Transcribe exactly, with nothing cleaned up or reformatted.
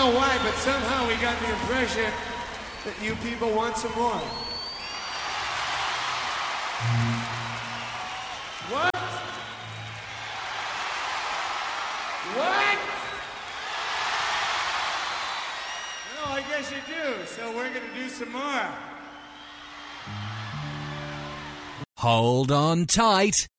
know why, but somehow we got the impression that you people want some more. What? What? No, I guess you do, so we're gonna do some more. Hold on tight.